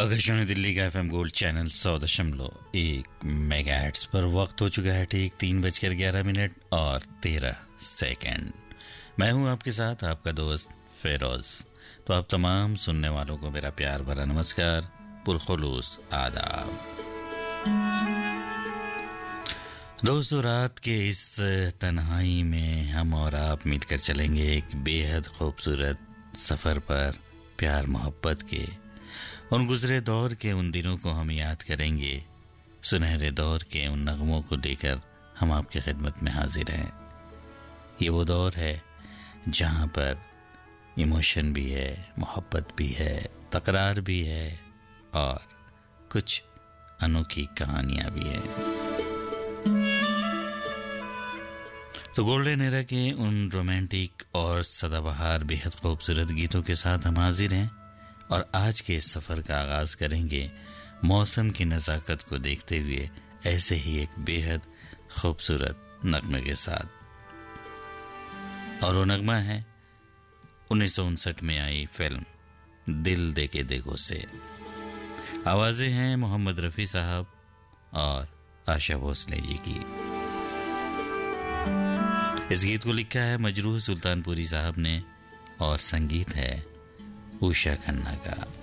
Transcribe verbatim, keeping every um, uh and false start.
आकाशवाणी दिल्ली का FM gold channel सौ दशमलव एक मेगाहर्ट्ज पर वक्त हो चुका है ठीक तीन बजकर ग्यारह मिनट और तेरह सेकंड। मैं हूं आपके साथ आपका दोस्त फेरोज। तो आप तमाम सुनने वालों को मेरा प्यार भरा नमस्कार, पुरखुलूस आदाब। दोस्तों, रात के इस तन्हाई में हम और आप मिलकर चलेंगे एक बेहद खूबसूरत सफर पर। प्यार मोहब्बत के उन गुजरे दौर के उन दिनों को हम याद करेंगे। सुनहरे दौर के उन नगमों को लेकर हम आपकी खिदमत में हाजिर हैं। ये वो दौर है जहां पर इमोशन भी है, मोहब्बत भी है, तकरार भी है और कुछ अनोखी कहानियां भी हैं। तो गोल्डन एरा के उन रोमांटिक और सदाबहार बेहद खूबसूरत गीतों के साथ हम हाजिर हैं और आज के इस सफर का आगाज करेंगे मौसम की नज़ाकत को देखते हुए ऐसे ही एक बेहद खूबसूरत नगमे के साथ। और वो नगमा है उन्नीस सौ उनसठ में आई फिल्म दिल देके देखो से। आवाजें हैं मोहम्मद रफी साहब और आशा भोसले जी की। इस गीत को लिखा है मजरूह सुल्तानपुरी साहब ने और संगीत है उषा खन्ना का।